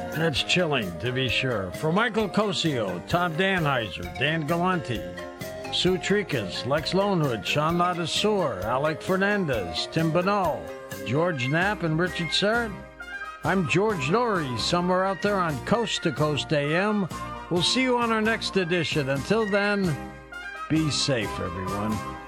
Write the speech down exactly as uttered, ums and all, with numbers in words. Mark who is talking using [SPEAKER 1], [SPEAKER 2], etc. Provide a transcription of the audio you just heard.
[SPEAKER 1] That's chilling, to be sure. For Michael Cosio, Tom Danheiser, Dan Galante, Sue Tricas, Lex Lonehood, Sean Ladassour, Alec Fernandez, Tim Banal, George Knapp, and Richard Serrett. I'm George Norrie, somewhere out there on Coast to Coast A M. We'll see you on our next edition. Until then, be safe, everyone.